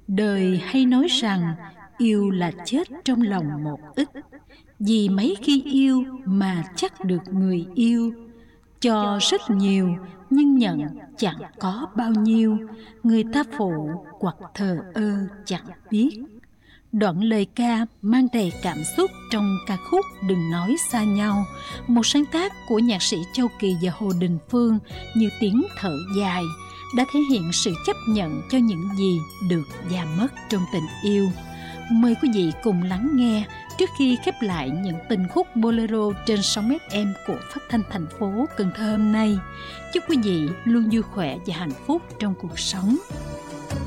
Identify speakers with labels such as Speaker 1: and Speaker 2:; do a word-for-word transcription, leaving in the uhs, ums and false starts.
Speaker 1: Đời hay nói rằng yêu là chết trong lòng một ít, vì mấy khi yêu mà chắc được người yêu. Cho rất nhiều nhưng nhận chẳng có bao nhiêu, người ta phụ hoặc thờ ơ chẳng biết. Đoạn lời ca mang đầy cảm xúc trong ca khúc Đừng Nói Xa Nhau, một sáng tác của nhạc sĩ Châu Kỳ và Hồ Đình Phương, như tiếng thở dài, đã thể hiện sự chấp nhận cho những gì được và mất trong tình yêu. Mời quý vị cùng lắng nghe trước khi khép lại những tình khúc bolero trên sóng ép em của Phát thanh thành phố Cần Thơ hôm nay. Chúc quý vị luôn vui khỏe và hạnh phúc trong cuộc sống.